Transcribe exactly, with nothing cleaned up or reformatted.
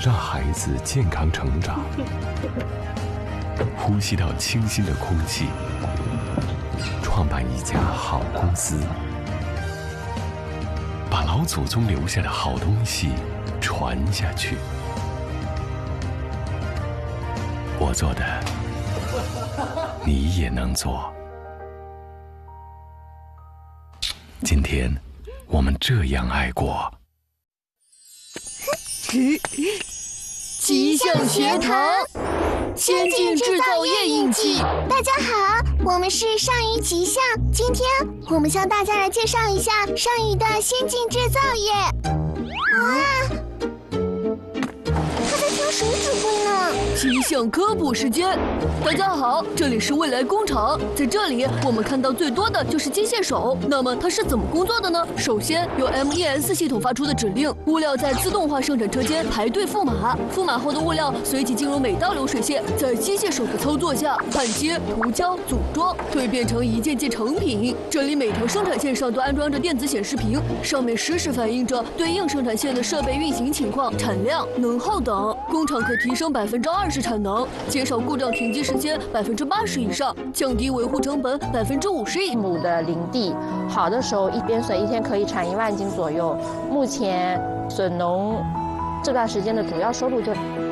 让孩子健康成长，呼吸到清新的空气，创办一家好公司，把老祖宗留下的好东西传下去。我做的，你也能做。今天，我们这样爱过。 吉祥学堂，先进制造业印记。 大家好，我们是上虞吉祥，今天我们向大家来介绍一下上虞的先进制造业。啊，他在听谁指挥呢？ 吉祥科普时间，大家好，这里是未来工厂，在这里我们看到最多的就是机械手。那么它是怎么工作的呢？首先由 M E S 系统发出的指令，物料在自动化生产车间排队覆码，覆码后的物料随即进入每道流水线，在机械手的操作下焊接、涂胶、组装，蜕变成一件件成品。这里每条生产线上都安装着电子显示屏，上面实时反映着对应生产线的设备运行情况、产量、能耗等。工厂可提升百分之二十产能，减少故障停机时间百分之八十以上，降低维护成本百分之五十以。 亩的林地，好的时候一边笋一天可以产一万斤左右。目前笋农这段时间的主要收入就